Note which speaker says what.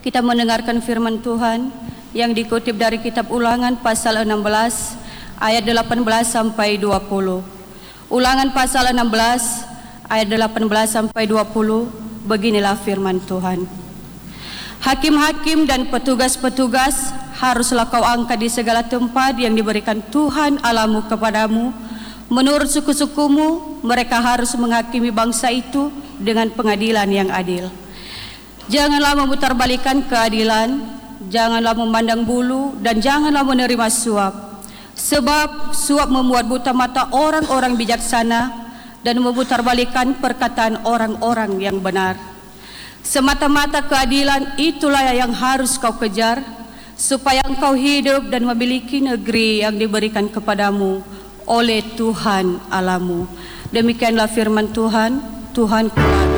Speaker 1: Kita mendengarkan firman Tuhan yang dikutip dari kitab Ulangan pasal 16 ayat 18 sampai 20. Ulangan pasal 16 ayat 18 sampai 20, beginilah firman Tuhan. Hakim-hakim dan petugas-petugas haruslah kau angkat di segala tempat yang diberikan Tuhan Allahmu kepadamu. Menurut suku-sukumu, mereka harus menghakimi bangsa itu dengan pengadilan yang adil. Janganlah memutarbalikkan keadilan, janganlah memandang bulu, dan janganlah menerima suap. Sebab suap membuat buta mata orang-orang bijaksana dan memutarbalikkan perkataan orang-orang yang benar. Semata-mata keadilan itulah yang harus kau kejar, supaya engkau hidup dan memiliki negeri yang diberikan kepadamu oleh Tuhan Allahmu. Demikianlah firman Tuhan. Tuhan